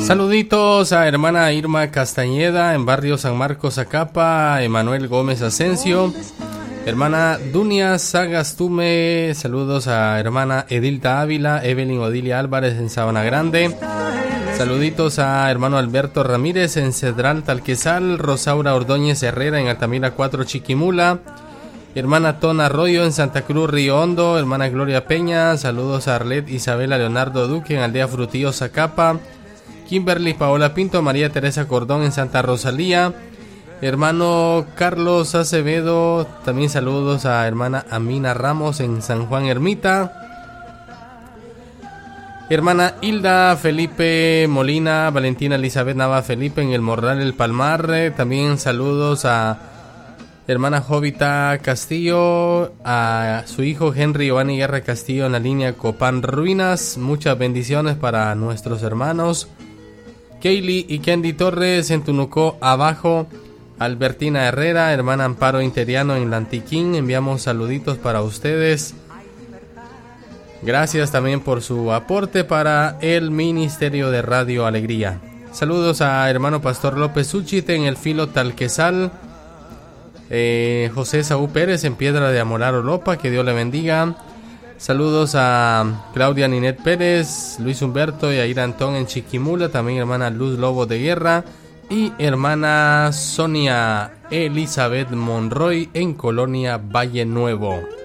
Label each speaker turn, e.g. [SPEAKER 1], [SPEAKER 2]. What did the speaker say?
[SPEAKER 1] Saluditos a hermana Irma Castañeda en barrio San Marcos, Zacapa, Emanuel Gómez Asensio, hermana Dunia Sagastume, saludos a hermana Edilta Ávila, Evelyn Odilia Álvarez en Sabana Grande, saluditos a hermano Alberto Ramírez en Cedral Talquesal, Rosaura Ordóñez Herrera en Altamira 4 Chiquimula, hermana Tona Arroyo en Santa Cruz Río Hondo, hermana Gloria Peña, saludos a Arlet Isabela Leonardo Duque en Aldea Frutillo Zacapa, Kimberly Paola Pinto, María Teresa Cordón en Santa Rosalía, hermano Carlos Acevedo, también saludos a hermana Amina Ramos en San Juan Ermita, hermana Hilda Felipe Molina, Valentina Elizabeth Nava Felipe en el Morral El Palmar, también saludos a hermana Jovita Castillo, a su hijo Henry Giovanni Guerra Castillo en la línea Copán Ruinas, muchas bendiciones para nuestros hermanos Kaylee y Candy Torres en Tunucó Abajo, Albertina Herrera, hermana Amparo Interiano en Lantiquín, enviamos saluditos para ustedes. Gracias también por su aporte para el Ministerio de Radio Alegría. Saludos a hermano Pastor López Uchite en el Filo Talquesal, José Saúl Pérez en Piedra de Amolar Olopa, que Dios le bendiga. Saludos a Claudia Ninet Pérez, Luis Humberto y Aira Antón en Chiquimula, también hermana Luz Lobo de Guerra y hermana Sonia Elizabeth Monroy en Colonia Valle Nuevo.